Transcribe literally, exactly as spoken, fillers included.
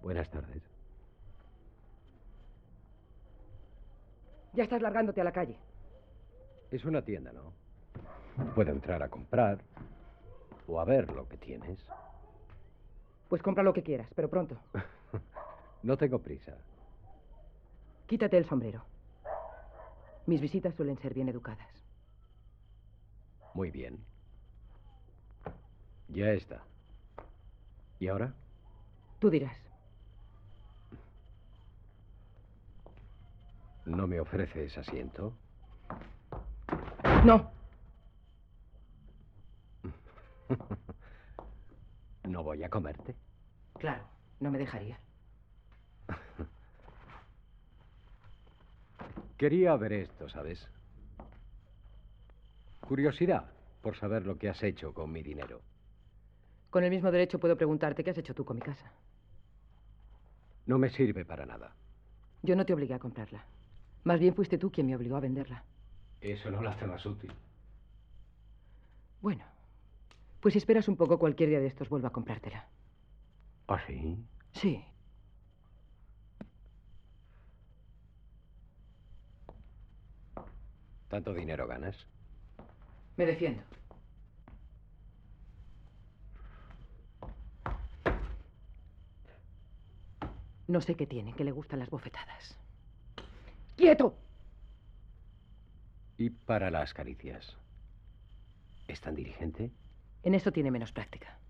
Buenas tardes. Ya estás largándote a la calle. Es una tienda, ¿no? Puedo entrar a comprar o a ver lo que tienes. Pues compra lo que quieras, pero pronto. No tengo prisa. Quítate el sombrero. Mis visitas suelen ser bien educadas. Muy bien. Ya está. ¿Y ahora? Tú dirás. ¿No me ofreces asiento? No. ¿No voy a comerte? Claro, no me dejaría. Quería ver esto, ¿sabes? Curiosidad por saber lo que has hecho con mi dinero. Con el mismo derecho puedo preguntarte qué has hecho tú con mi casa. No me sirve para nada. Yo no te obligué a comprarla. Más bien fuiste tú quien me obligó a venderla. Eso no la hace más útil. Bueno, pues si esperas un poco, cualquier día de estos vuelvo a comprártela. ¿Ah, sí? Sí. ¿Tanto dinero ganas? Me defiendo. No sé qué tiene, que le gustan las bofetadas. ¡Quieto! ¿Y para las caricias? ¿Es tan dirigente? En eso tiene menos práctica.